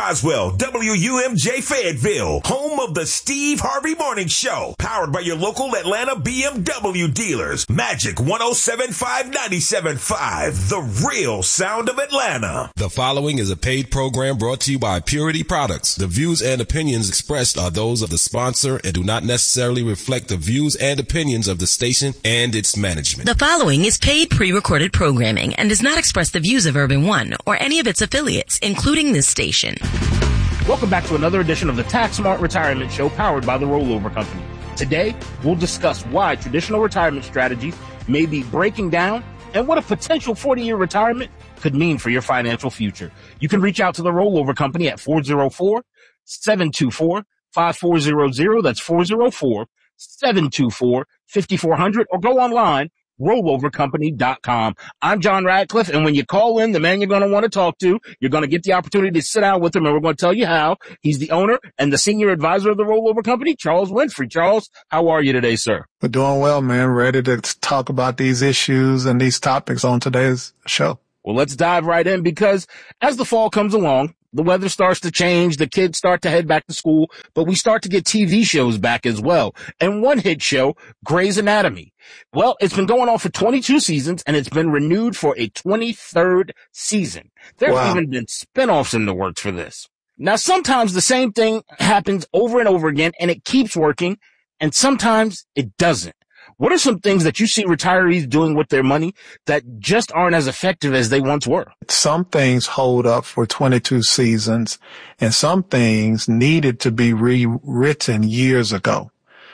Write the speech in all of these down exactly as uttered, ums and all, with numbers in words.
Roswell, W U M J Fayetteville, home of the Steve Harvey Morning Show, powered by your local Atlanta B M W dealers. Magic one oh seven point five, ninety-seven point five, the real sound of Atlanta. The following is a paid program brought to you by Purity Products. The views and opinions expressed are those of the sponsor and do not necessarily reflect the views and opinions of the station and its management. The following is paid pre-recorded programming and does not express the views of Urban One or any of its affiliates, including this station. Welcome back to another edition of the Tax Smart Retirement Show powered by the Rollover Company. Today, we'll discuss why traditional retirement strategies may be breaking down and what a potential forty-year retirement could mean for your financial future. You can reach out to the Rollover Company at four oh four, seven two four, five four zero zero. That's four oh four, seven two four, five four zero zero, or go online, rollover company dot com. I'm John Radcliffe, and when you call in, the man you're going to want to talk to, you're going to get the opportunity to sit down with him, and we're going to tell you how. He's the owner and the senior advisor of the Rollover Company, Charles Winfrey. Charles, how are you today, sir? We're doing well, man. Ready to talk about these issues and these topics on today's show. Well, let's dive right in, because as the fall comes along, the weather starts to change, the kids start to head back to school, but we start to get T V shows back as well. And one hit show, Grey's Anatomy. Well, it's been going on for twenty-two seasons, and it's been renewed for a twenty-third season. There Wow. have even been spinoffs in the works for this. Now, sometimes the same thing happens over and over again, and it keeps working, and sometimes it doesn't. What are some things that you see retirees doing with their money that just aren't as effective as they once were? Some things hold up for twenty-two seasons, and some things needed to be rewritten years ago.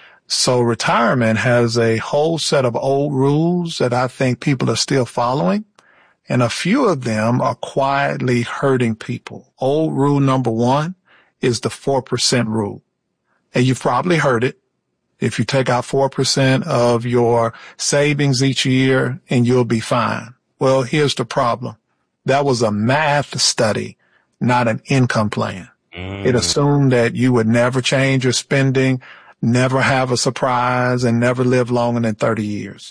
So retirement has a whole set of old rules that I think people are still following, and a few of them are quietly hurting people. Old rule number one is the four percent rule. And you've probably heard it. If you take out four percent of your savings each year, and you'll be fine. Well, here's the problem. That was a math study, not an income plan. Mm. It assumed that you would never change your spending, never have a surprise, and never live longer than thirty years.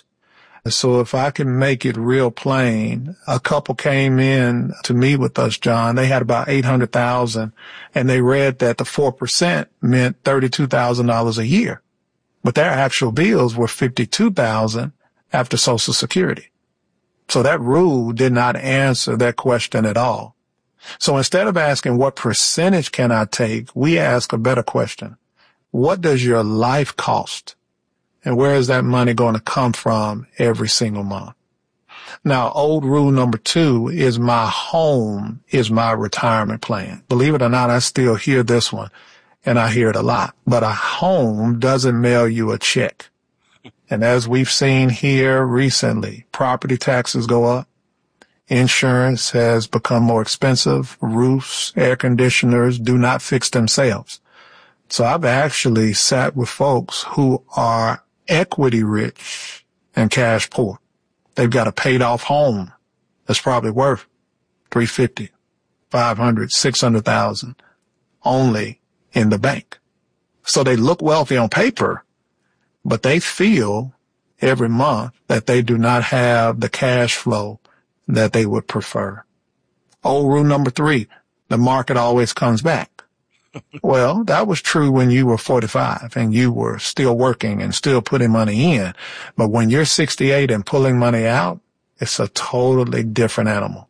So if I can make it real plain, a couple came in to meet with us, John. They had about eight hundred thousand dollars, and they read that the four percent meant thirty-two thousand dollars a year. But their actual bills were fifty-two thousand dollars after Social Security. So that rule did not answer that question at all. So instead of asking what percentage can I take, we ask a better question. What does your life cost? And where is that money going to come from every single month? Now, old rule number two is my home is my retirement plan. Believe it or not, I still hear this one. And I hear it a lot, but a home doesn't mail you a check. And as we've seen here recently, property taxes go up. Insurance has become more expensive. Roofs, air conditioners do not fix themselves. So I've actually sat with folks who are equity rich and cash poor. They've got a paid off home that's probably worth three hundred fifty thousand dollars, five hundred thousand dollars, six hundred thousand dollars only in the bank. So they look wealthy on paper, but they feel every month that they do not have the cash flow that they would prefer. Old rule number three, the market always comes back. Well, that was true when you were forty-five and you were still working and still putting money in. But when you're sixty-eight and pulling money out, it's a totally different animal.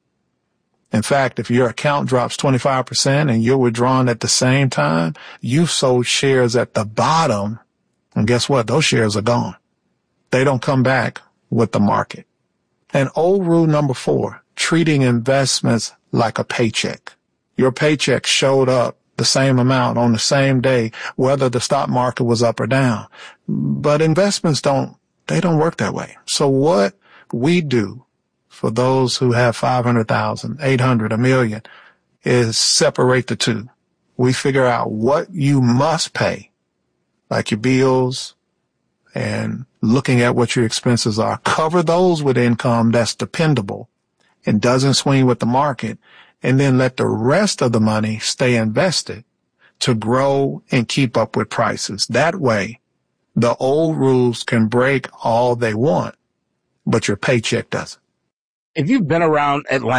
In fact, if your account drops twenty-five percent and you're withdrawn at the same time, you sold shares at the bottom, and guess what? Those shares are gone. They don't come back with the market. And old rule number four, treating investments like a paycheck. Your paycheck showed up the same amount on the same day, whether the stock market was up or down. But investments don't, they don't work that way. So what we do for those who have five hundred thousand, eight hundred, a million, is separate the two. We figure out what you must pay, like your bills and looking at what your expenses are. Cover those with income that's dependable and doesn't swing with the market, and then let the rest of the money stay invested to grow and keep up with prices. That way, the old rules can break all they want, but your paycheck doesn't. If you've been around Atlanta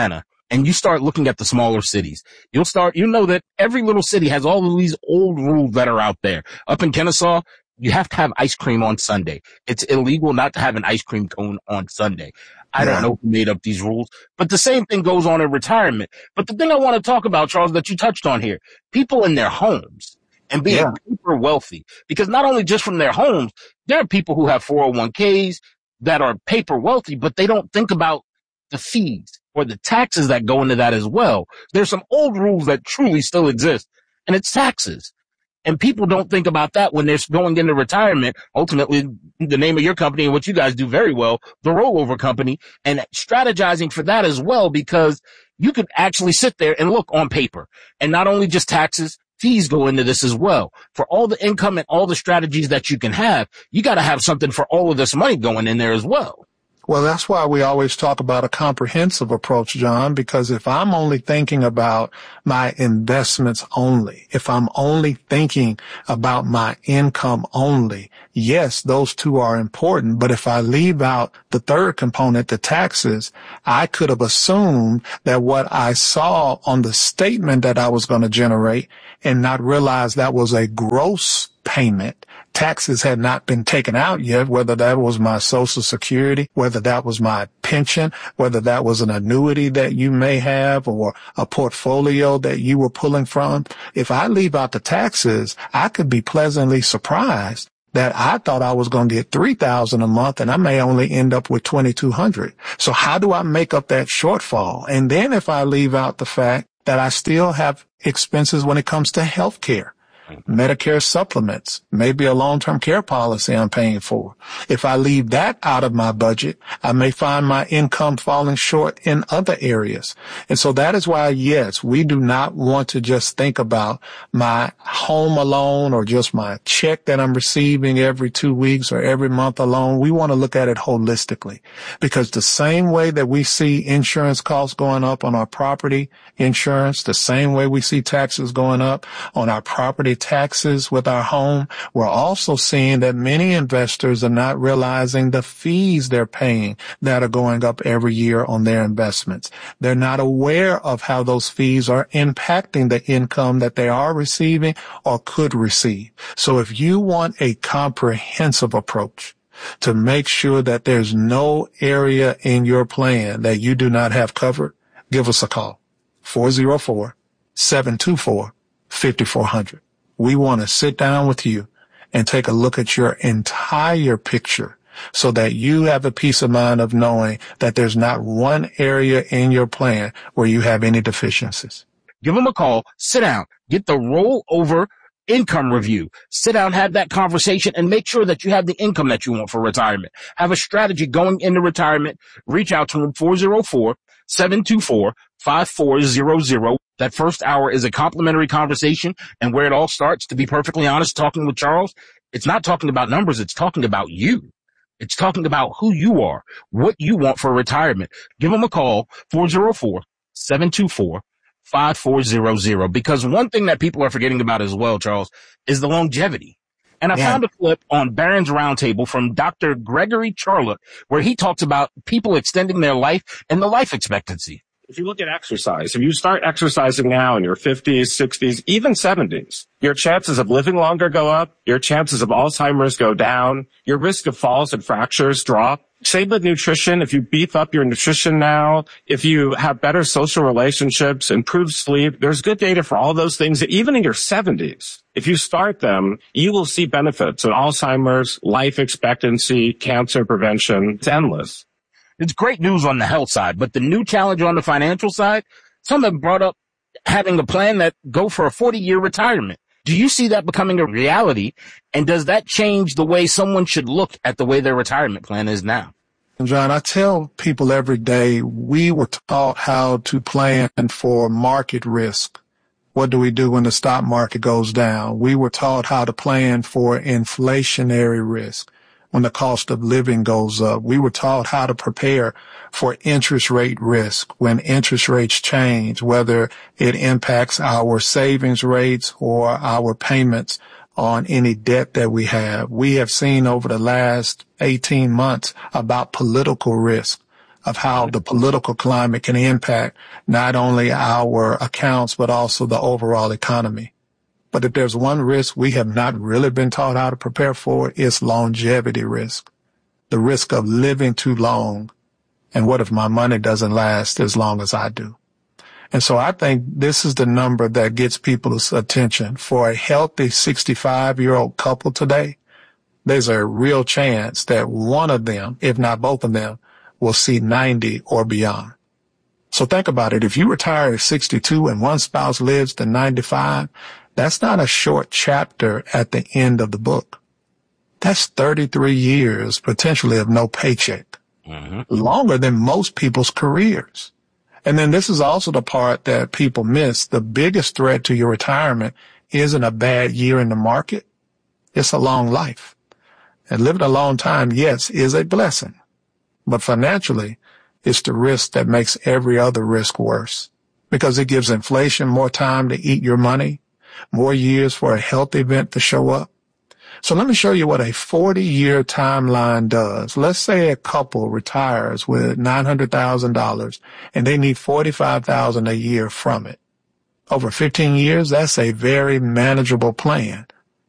and you start looking at the smaller cities, you'll start, you know that every little city has all of these old rules that are out there. Up in Kennesaw, you have to have ice cream on Sunday. It's illegal not to have an ice cream cone on Sunday. I yeah. don't know who made up these rules, but the same thing goes on in retirement. But the thing I want to talk about, Charles, that you touched on here, people in their homes and being yeah. paper wealthy, because not only just from their homes, there are people who have four oh one k's that are paper wealthy, but they don't think about the fees or the taxes that go into that as well. There's some old rules that truly still exist, and it's taxes. And people don't think about that when they're going into retirement. Ultimately, the name of your company and what you guys do very well, the Rollover Company, and strategizing for that as well, because you could actually sit there and look on paper. And not only just taxes, fees go into this as well. For all the income and all the strategies that you can have, you got to have something for all of this money going in there as well. Well, that's why we always talk about a comprehensive approach, John, because if I'm only thinking about my investments only, if I'm only thinking about my income only, yes, those two are important. But if I leave out the third component, the taxes, I could have assumed that what I saw on the statement that I was going to generate and not realize that was a gross payment. Taxes had not been taken out yet, whether that was my Social Security, whether that was my pension, whether that was an annuity that you may have or a portfolio that you were pulling from. If I leave out the taxes, I could be pleasantly surprised that I thought I was going to get three thousand dollars a month and I may only end up with twenty-two hundred dollars. So how do I make up that shortfall? And then if I leave out the fact that I still have expenses when it comes to health care, Medicare supplements, maybe a long-term care policy I'm paying for. If I leave that out of my budget, I may find my income falling short in other areas. And so that is why, yes, we do not want to just think about my home alone or just my check that I'm receiving every two weeks or every month alone. We want to look at it holistically, because the same way that we see insurance costs going up on our property insurance, the same way we see taxes going up on our property taxes with our home, we're also seeing that many investors are not realizing the fees they're paying that are going up every year on their investments. They're not aware of how those fees are impacting the income that they are receiving or could receive. So if you want a comprehensive approach to make sure that there's no area in your plan that you do not have covered, give us a call. four oh four, seven two four, five four zero zero. We want to sit down with you and take a look at your entire picture so that you have a peace of mind of knowing that there's not one area in your plan where you have any deficiencies. Give them a call, sit down, get the rollover income review, sit down, have that conversation, and make sure that you have the income that you want for retirement. Have a strategy going into retirement. Reach out to them, four oh four, seven two four, five four zero zero. That first hour is a complimentary conversation, and where it all starts, to be perfectly honest, talking with Charles, it's not talking about numbers, it's talking about you. It's talking about who you are, what you want for retirement. Give them a call, four oh four, seven two four, five four zero zero, because one thing that people are forgetting about as well, Charles, is the longevity. And I yeah. found a clip on Barron's Roundtable from Doctor Gregory Charlotte, where he talks about people extending their life and the life expectancy. If you look at exercise, if you start exercising now in your fifties, sixties, even seventies, your chances of living longer go up, your chances of Alzheimer's go down, your risk of falls and fractures drop. Same with nutrition. If you beef up your nutrition now, if you have better social relationships, improved sleep, there's good data for all those things. Even in your seventies, if you start them, you will see benefits in Alzheimer's, life expectancy, cancer prevention. It's endless. It's great news on the health side, but the new challenge on the financial side, some have brought up having a plan that go for a forty-year retirement. Do you see that becoming a reality? And does that change the way someone should look at the way their retirement plan is now? John, I tell people every day, we were taught how to plan for market risk. What do we do when the stock market goes down? We were taught how to plan for inflationary risk. When the cost of living goes up, we were taught how to prepare for interest rate risk when interest rates change, whether it impacts our savings rates or our payments on any debt that we have. We have seen over the last eighteen months about political risk, of how the political climate can impact not only our accounts, but also the overall economy. But if there's one risk we have not really been taught how to prepare for, it's longevity risk, the risk of living too long. And what if my money doesn't last as long as I do? And so I think this is the number that gets people's attention. For a healthy sixty-five-year-old couple today, there's a real chance that one of them, if not both of them, will see ninety or beyond. So think about it. If you retire at sixty-two and one spouse lives to ninety-five, that's not a short chapter at the end of the book. That's thirty-three years potentially of no paycheck, mm-hmm. longer than most people's careers. And then this is also the part that people miss. The biggest threat to your retirement isn't a bad year in the market. It's a long life. And living a long time, yes, is a blessing. But financially, it's the risk that makes every other risk worse, because it gives inflation more time to eat your money, more years for a health event to show up. So let me show you what a forty-year timeline does. Let's say a couple retires with nine hundred thousand dollars and they need forty-five thousand dollars a year from it. Over fifteen years, that's a very manageable plan.